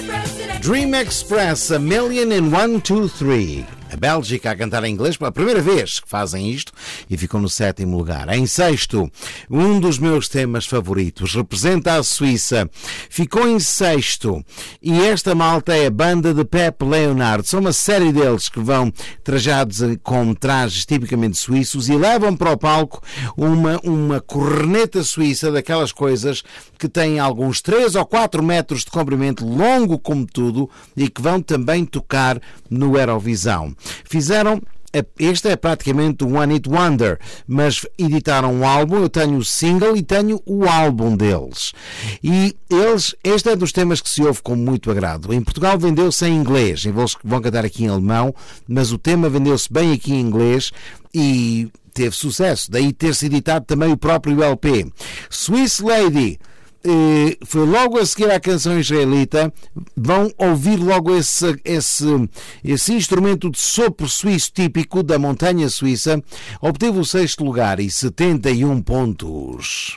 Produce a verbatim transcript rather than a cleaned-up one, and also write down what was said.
Dream Express, A Million in One, Two, Three. A Bélgica a cantar em inglês pela primeira vez que fazem isto e ficam no sétimo lugar. Em sexto, um dos meus temas favoritos, representa a Suíça, ficou em sexto, e esta malta é a banda de Pepe Leonard. São uma série deles que vão trajados com trajes tipicamente suíços e levam para o palco uma, uma corneta suíça, daquelas coisas que têm alguns três ou quatro metros de comprimento, longo como tudo, e que vão também tocar no Eurovisão. Fizeram, este é praticamente um One Hit Wonder, mas editaram um álbum. Eu tenho o single e tenho o álbum deles. E eles, este é dos temas que se ouve com muito agrado. Em Portugal vendeu-se em inglês, eles vão cantar aqui em alemão, mas o tema vendeu-se bem aqui em inglês e teve sucesso. Daí ter-se editado também o próprio L P. Swiss Lady. Foi logo a seguir à canção israelita. Vão ouvir logo esse, esse, esse instrumento de sopro suíço típico da montanha suíça. Obteve o sexto lugar e setenta e um pontos.